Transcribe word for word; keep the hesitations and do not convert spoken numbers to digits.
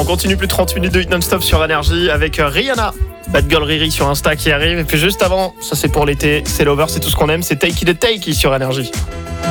continue plus de trente minutes de hit non-stop sur Énergie avec Rihanna. Bad Girl Riri sur Insta qui arrive. Et puis juste avant, ça c'est pour l'été, c'est l'over, c'est tout ce qu'on aime, c'est Take It or Take It sur Énergie.